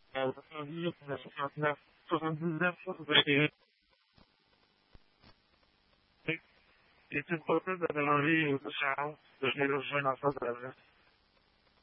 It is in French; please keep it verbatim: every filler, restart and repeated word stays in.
euh, soixante-dix-huit, soixante-neuf, soixante-dix-neuf, soixante-et-un. Est-il possible de demander au Charles de venir le rejoindre en face de l'adresse?